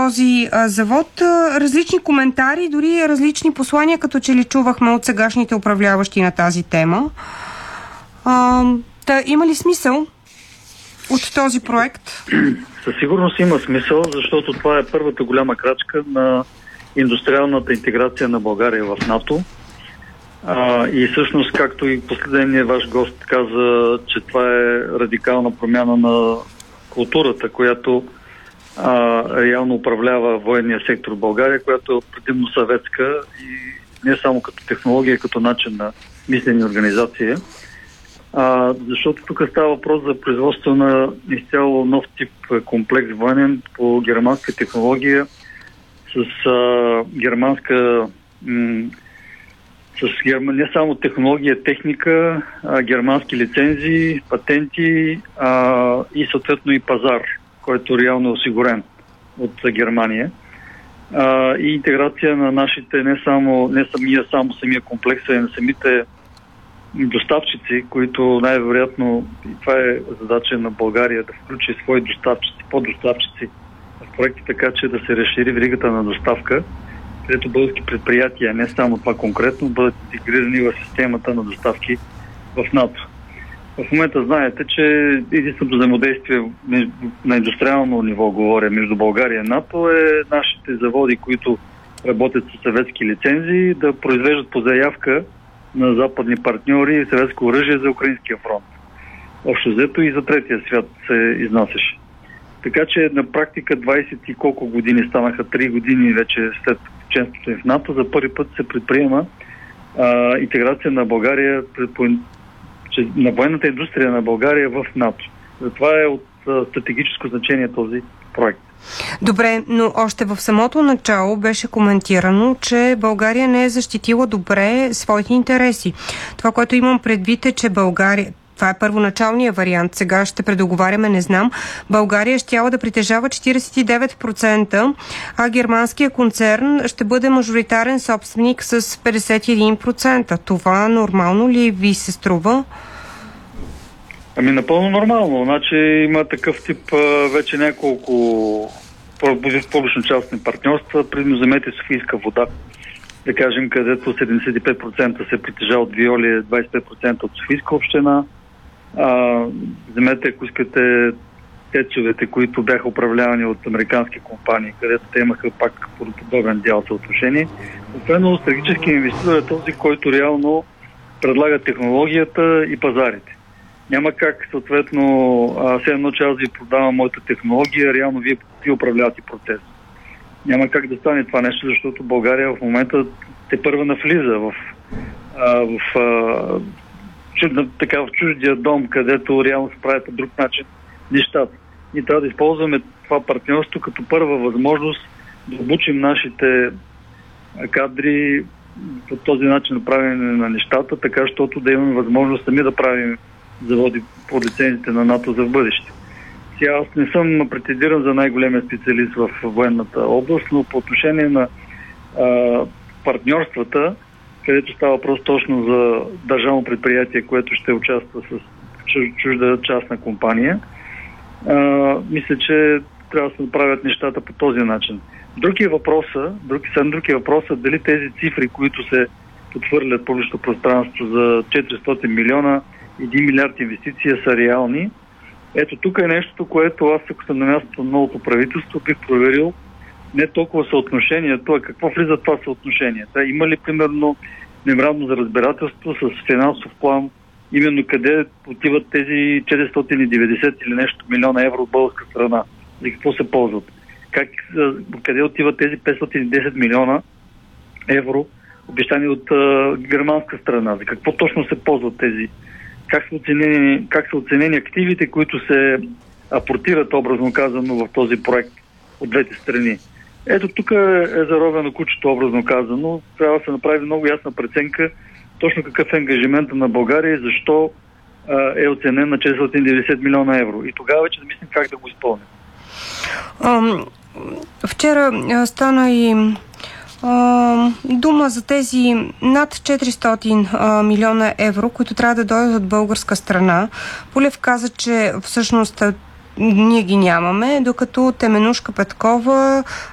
този завод. Различни коментари, дори различни послания, като че ли чувахме от сегашните управляващи на тази тема. Има ли смисъл от този проект? Със сигурност има смисъл, защото това е първата голяма крачка на индустриалната интеграция на България в НАТО. И всъщност, както и последният ваш гост каза, че това е радикална промяна на културата, която реално управлява военния сектор в България, която е предимно съветска и не само като технология, като начин на мислене и организация. Защото тук става въпрос за производство на изцяло нов тип комплекс военен по германска технология с германска не само технология, техника, германски лицензии, патенти и съответно и пазар, който реално е осигурен от Германия. И интеграция на нашите не самия комплекс, а и на самите доставчици, които най-вероятно, и това е задача на България, да включи свои подоставчици в проекти, така че да се разшири веригата на доставка, където български предприятия, не само това конкретно, бъдат интегрирани в системата на доставки в НАТО. В момента знаете, че единственото взаимодействие на индустриално ниво, говоря, между България и НАТО е нашите заводи, които работят с съветски лицензии, да произвеждат по заявка на западни партньори съветско оръжие за украинския фронт. Общо взето и за третия свят се изнасяше. Така че на практика 20 и колко години станаха, 3 години вече след членството в НАТО, за първи път се предприема интеграция на България, на военната индустрия на България в НАТО. Това е от стратегическо значение този проект. Добре, но още в самото начало беше коментирано, че България не е защитила добре своите интереси. Това, което имам предвид е, че България... Това е първоначалният вариант. Сега ще предоговаряме, не знам. България щяла да притежава 49%, а германския концерн ще бъде мажоритарен собственик с 51%. Това нормално ли ви се струва? Напълно нормално. Значи има такъв тип вече няколко публично-частни партньорства. Примерно вземете Софийска вода, да кажем, където 75% се притежава от Виолия, 25% от Софийска община. Вземете, ако искате, течовете, които бяха управлявани от американски компании, където те имаха пак подобен дял съотношение. Освен стратегически инвеститор е този, който реално предлага технологията и пазарите. Няма как, съответно, все едно, че аз ви продавам моята технология, реално вие управлявате процес. Няма как да стане това нещо, защото България в момента тепърва навлиза в чуждия дом, където реално се правят по друг начин нещата. Ние трябва да използваме това партньорство като първа възможност да обучим нашите кадри по този начин на правене на нещата, така защото да имаме възможност сами да правим заводи по лицензите на НАТО за в бъдеще. Сега аз не съм претендиран за най-големия специалист в военната област, но по отношение на партньорствата, където става въпрос точно за държавно предприятие, което ще участва с чужда частна компания, мисля, че трябва да се направят нещата по този начин. Друг е въпросът дали тези цифри, които се подхвърлят публичното пространство за 400 милиона, 1 милиард инвестиция са реални. Ето тук е нещо, което аз, ако съм на мястото на новото правителство, бих проверил не толкова съотношението, а какво влиза това съотношение. Има ли, примерно, меморандум за разбирателство с финансов план, именно къде отиват тези 490 или нещо милиона евро от българска страна? За какво се ползват? Къде отиват тези 510 милиона евро, обещани от германска страна? За какво точно се ползват тези? Как са оценени активите, които се апортират, образно казано, в този проект от двете страни? Ето тук е заровено кучето, образно казано. Трябва да се направи много ясна преценка точно какъв е ангажимента на България и защо е оценен на 490 милиона евро. И тогава вече да мислим как да го изпълним. Вчера стана и дума за тези над 400 милиона евро, които трябва да дойдат от българска страна. Полев каза, че всъщност ние ги нямаме, докато Теменужка Петкова